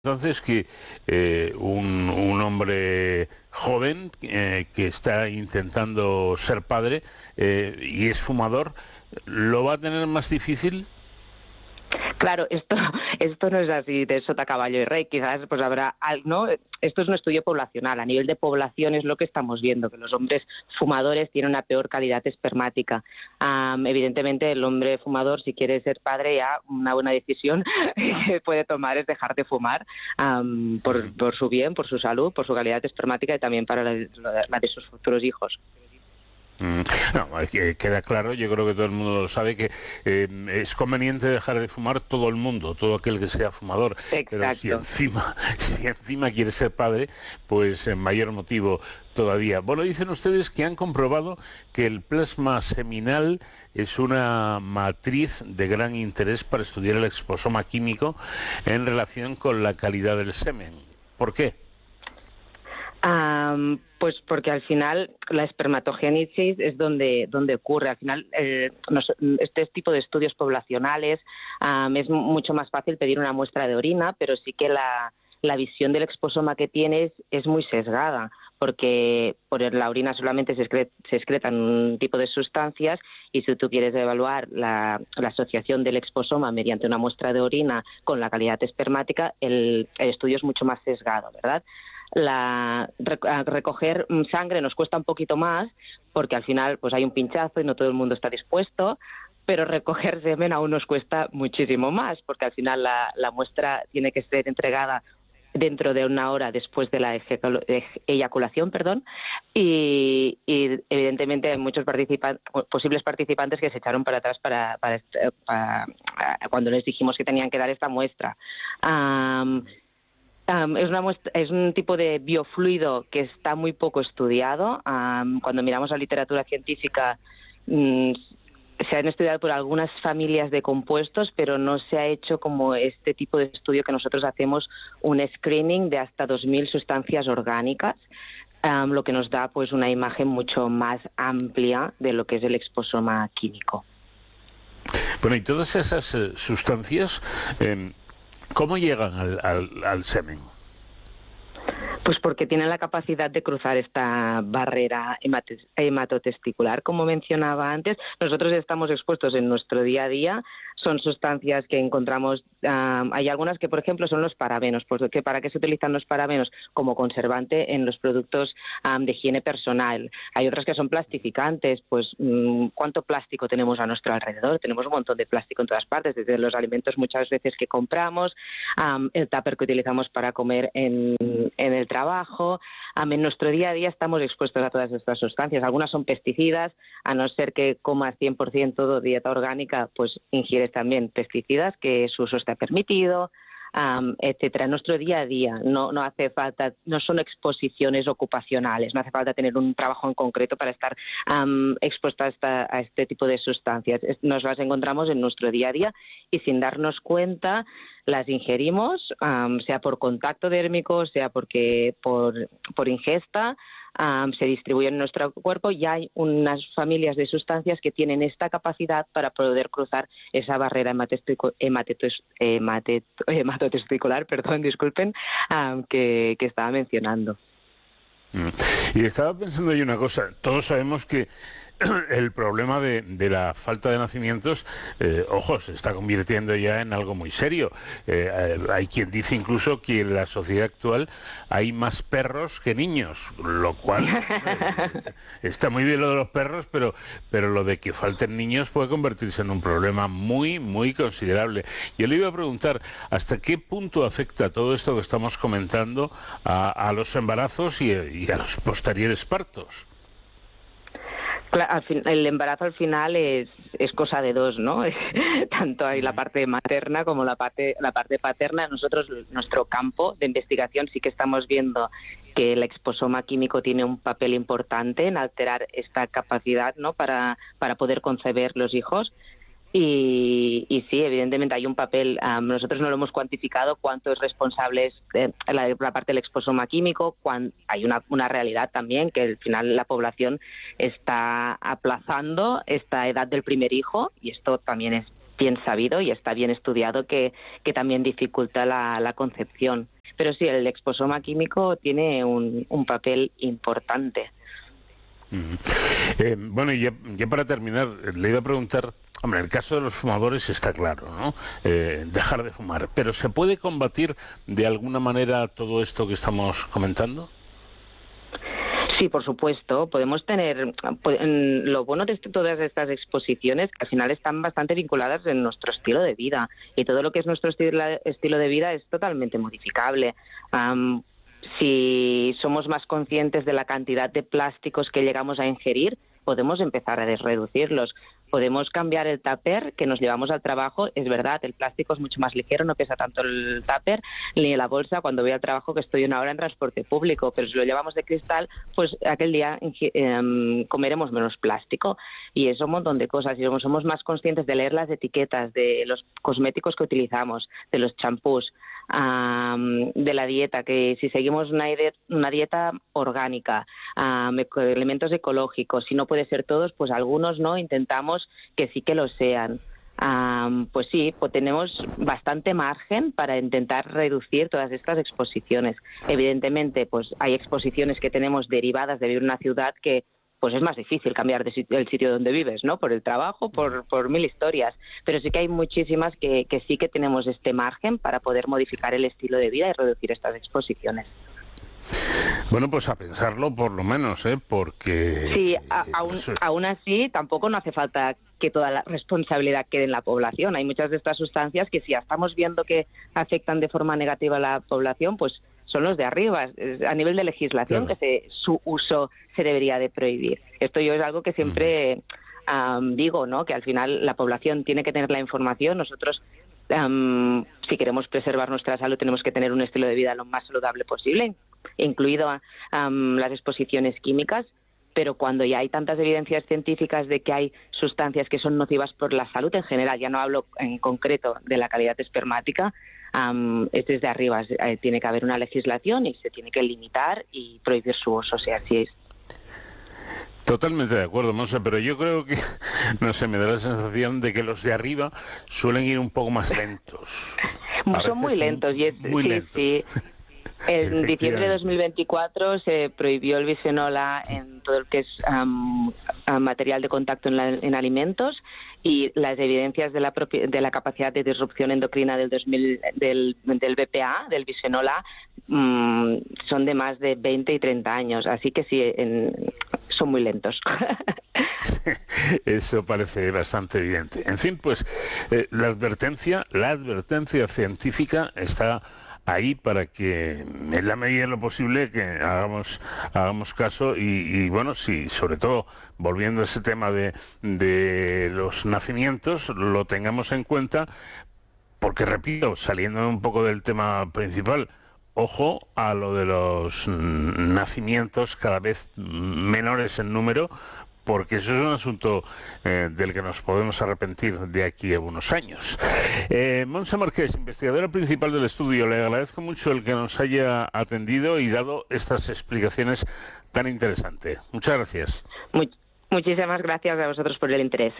Entonces que un hombre joven que está intentando ser padre y es fumador, ¿lo va a tener más difícil? Claro, esto no es así de sota, caballo y rey. Quizás pues habrá, ¿no? Esto es un estudio poblacional. A nivel de población es lo que estamos viendo, que los hombres fumadores tienen una peor calidad espermática. Evidentemente, el hombre fumador, si quiere ser padre, ya una buena decisión que puede tomar es dejar de fumar por su bien, por su salud, por su calidad espermática y también para la de sus futuros hijos. No, queda claro, yo creo que todo el mundo lo sabe, que es conveniente dejar de fumar todo el mundo, todo aquel que sea fumador, pero si Exacto. encima, si encima quiere ser padre, pues mayor motivo todavía. Bueno, dicen ustedes que han comprobado que el plasma seminal es una matriz de gran interés para estudiar el exposoma químico en relación con la calidad del semen. ¿Por qué? Pues porque al final la espermatogénesis es donde ocurre. Al final, este tipo de estudios poblacionales es mucho más fácil pedir una muestra de orina, pero sí que la visión del exposoma que tienes es muy sesgada, porque por la orina solamente se excretan un tipo de sustancias y si tú quieres evaluar la asociación del exposoma mediante una muestra de orina con la calidad espermática, el estudio es mucho más sesgado, ¿verdad? Recoger sangre nos cuesta un poquito más porque al final pues hay un pinchazo y no todo el mundo está dispuesto, pero recoger semen aún nos cuesta muchísimo más porque al final la muestra tiene que ser entregada dentro de una hora después de la eyaculación, y evidentemente hay muchos posibles participantes que se echaron para atrás cuando les dijimos que tenían que dar esta muestra. Es un tipo de biofluido que está muy poco estudiado. Cuando miramos la literatura científica, se han estudiado por algunas familias de compuestos, pero no se ha hecho como este tipo de estudio que nosotros hacemos, un screening de hasta 2.000 sustancias orgánicas, lo que nos da pues una imagen mucho más amplia de lo que es el exposoma químico. Bueno, y todas esas sustancias, ¿cómo llegan al semen? Pues porque tienen la capacidad de cruzar esta barrera hematotesticular. Como mencionaba antes, nosotros estamos expuestos en nuestro día a día. Son sustancias que encontramos, hay algunas que, por ejemplo, son los parabenos. Pues, ¿para qué se utilizan los parabenos? Como conservante en los productos de higiene personal. Hay otras que son plastificantes. Pues, ¿cuánto plástico tenemos a nuestro alrededor? Tenemos un montón de plástico en todas partes, desde los alimentos muchas veces que compramos, el tupper que utilizamos para comer en el trabajo. En nuestro día a día estamos expuestos a todas estas sustancias. Algunas son pesticidas, a no ser que comas 100% dieta orgánica, pues ingieres también pesticidas, que su uso está permitido, etcétera. En nuestro día a día no hace falta, no son exposiciones ocupacionales, no hace falta tener un trabajo en concreto para estar expuesto a este tipo de sustancias. Nos las encontramos en nuestro día a día y sin darnos cuenta las ingerimos, sea por contacto dérmico, sea porque por ingesta, se distribuyen en nuestro cuerpo y hay unas familias de sustancias que tienen esta capacidad para poder cruzar esa barrera hematotesticular, disculpen, que estaba mencionando. Y estaba pensando yo una cosa, todos sabemos que el problema de la falta de nacimientos, ojo, se está convirtiendo ya en algo muy serio. Hay quien dice incluso que en la sociedad actual hay más perros que niños, lo cual está muy bien lo de los perros, pero lo de que falten niños puede convertirse en un problema muy, muy considerable. Yo le iba a preguntar, ¿hasta qué punto afecta todo esto que estamos comentando a los embarazos y a los posteriores partos? El embarazo al final es cosa de dos, ¿no? Tanto hay la parte materna como la parte paterna. Nosotros, nuestro campo de investigación, sí que estamos viendo que el exposoma químico tiene un papel importante en alterar esta capacidad, ¿no? para poder conceber los hijos. Y sí, evidentemente hay un papel, nosotros no lo hemos cuantificado cuánto es responsable la parte del exposoma químico, hay una realidad también que al final la población está aplazando esta edad del primer hijo y esto también es bien sabido y está bien estudiado que también dificulta la concepción. Pero sí, el exposoma químico tiene un papel importante. Bueno, y ya para terminar, le iba a preguntar, hombre, en el caso de los fumadores está claro, ¿no? Dejar de fumar, pero ¿se puede combatir de alguna manera todo esto que estamos comentando? Sí, por supuesto. Podemos tener... Lo bueno de todas estas exposiciones, que al final están bastante vinculadas en nuestro estilo de vida. Y todo lo que es nuestro estilo de vida es totalmente modificable. Si somos más conscientes de la cantidad de plásticos que llegamos a ingerir, podemos empezar a reducirlos. Podemos cambiar el tupper que nos llevamos al trabajo. Es verdad, el plástico es mucho más ligero, no pesa tanto el tupper ni la bolsa cuando voy al trabajo, que estoy 1 hora en transporte público, pero si lo llevamos de cristal, pues aquel día comeremos menos plástico. Y eso un montón de cosas. Y somos más conscientes de leer las etiquetas, de los cosméticos que utilizamos, de los champús, de la dieta, que si seguimos una dieta orgánica, elementos ecológicos, si no puede ser todos, pues algunos no, intentamos que sí que lo sean. Pues sí, pues tenemos bastante margen para intentar reducir todas estas exposiciones. Evidentemente, pues hay exposiciones que tenemos derivadas de vivir en una ciudad que pues es más difícil cambiar el sitio donde vives, ¿no? Por el trabajo, por mil historias. Pero sí que hay muchísimas que sí que tenemos este margen para poder modificar el estilo de vida y reducir estas exposiciones. Bueno, pues a pensarlo por lo menos, porque... Sí, aún así tampoco no hace falta que toda la responsabilidad quede en la población. Hay muchas de estas sustancias que si ya estamos viendo que afectan de forma negativa a la población, pues son los de arriba. A nivel de legislación, claro, que su uso se debería de prohibir. Esto yo es algo que siempre digo, ¿no? Que al final la población tiene que tener la información. Nosotros, si queremos preservar nuestra salud, tenemos que tener un estilo de vida lo más saludable posible, incluido las exposiciones químicas, pero cuando ya hay tantas evidencias científicas de que hay sustancias que son nocivas por la salud en general, ya no hablo en concreto de la calidad espermática, es desde arriba, tiene que haber una legislación y se tiene que limitar y prohibir su uso, o sea, así es. Totalmente de acuerdo, Monse, pero yo creo que, no sé, me da la sensación de que los de arriba suelen ir un poco más lentos. Son muy lentos, y muy lentos. Sí. En diciembre de 2024 se prohibió el bisfenol A en todo lo que es material de contacto en alimentos, y las evidencias de la capacidad de disrupción endocrina del BPA, del bisfenol A, son de más de 20 y 30 años. Así que sí, son muy lentos. Eso parece bastante evidente. En fin, pues la advertencia científica está ahí para que, en la medida de lo posible, que hagamos caso y bueno, sí, sobre todo volviendo a ese tema de los nacimientos, lo tengamos en cuenta, porque repito, saliendo un poco del tema principal, ojo a lo de los nacimientos cada vez menores en número, porque eso es un asunto del que nos podemos arrepentir de aquí a unos años. Montse Marqués, investigadora principal del estudio, le agradezco mucho el que nos haya atendido y dado estas explicaciones tan interesantes. Muchas gracias. Muchísimas gracias a vosotros por el interés.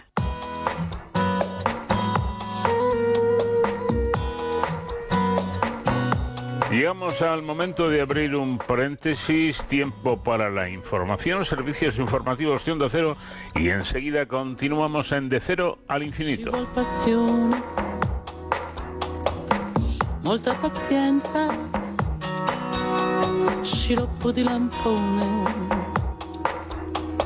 Llegamos al momento de abrir un paréntesis, tiempo para la información, servicios informativos de Onda Cero, y enseguida continuamos en De Cero al Infinito. Molta pazienza, sciroppo di lampone.